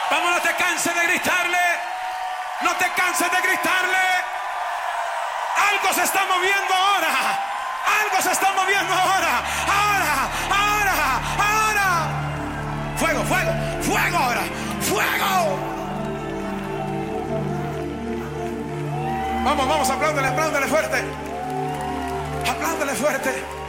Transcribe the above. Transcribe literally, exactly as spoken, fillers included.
Vamos, no te canses de gritarle. No te canses de gritarle. Algo se está moviendo ahora. Algo se está moviendo ahora. Ahora, ahora, ahora. Fuego, fuego, fuego ahora. Fuego. Vamos, vamos, apláudale, apláudale fuerte. Apláudale fuerte.